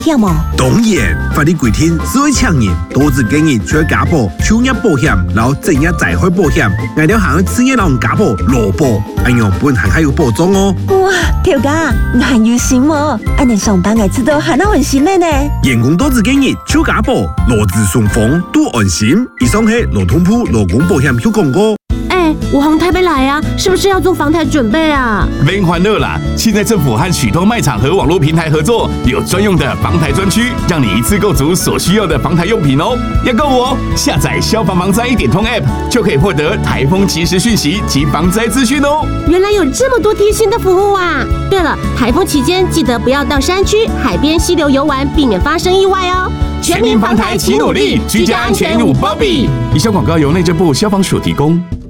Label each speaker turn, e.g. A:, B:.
A: 险哦？
B: 当然，法律规定，所有抢人都只建议除家保、商业保险，然后正业灾害保险，外条行职业人家保、劳保，安样本行还有保障哦。
A: 哇，条家，蛮有心哦！安尼上班嘅知道还那很心的呢。
B: 员工都只建议除家保、劳资双方都安心。以上是劳通铺劳工保险有广告。
C: 我从台北来啊，是不是要做防台准备啊？
D: 别欢乐啦！现在政府和许多卖场和网络平台合作，有专用的防台专区，让你一次购足所需要的防台用品哦。要购哦，下载消防防灾1点通 App 就可以获得台风即时讯息及防灾资讯哦。
C: 原来有这么多贴心的服务啊！对了，台风期间记得不要到山区、海边、溪流游玩，避免发生意外哦。
D: 全民防台齐努力，居家安全有保庇。以上广告由内政部消防署提供。